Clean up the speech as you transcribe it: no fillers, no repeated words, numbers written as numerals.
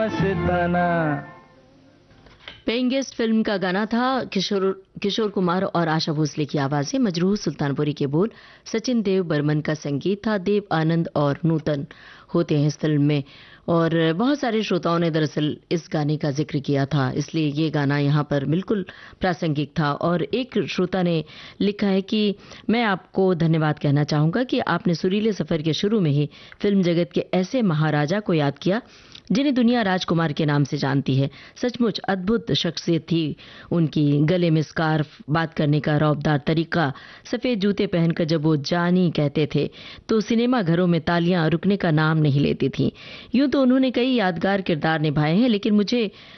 मस्ताना। Paying guest film का गाना था। किशोर कुमार और आशा भोसले की आवाजें, मजरूह सुल्तानपुरी के बोल, सचिन देव बर्मन का संगीत था। देव आनंद और नूतन होते हैं इस फिल्म में, और बहुत सारे श्रोताओं ने दरअसल इस गाने का जिक्र किया था, इसलिए ये गाना यहाँ पर बिल्कुल प्रासंगिक था। और एक श्रोता ने लिखा है कि मैं आपको धन्यवाद कहना चाहूंगा कि आपने सुरीले सफर के शुरू में ही फिल्म जगत के ऐसे महाराजा को याद किया जिन्हें दुनिया राजकुमार के नाम से जानती है। सचमुच अद्भुत शख्सियत थी उनकी, गले में स्कार्फ, बात करने का रौबदार तरीका, सफेद जूते पहनकर जब वो जानी कहते थे तो सिनेमा घरों में तालियां रुकने का नाम नहीं लेती थीं। यूं तो उन्होंने कई यादगार किरदार निभाए हैं, लेकिन मुझे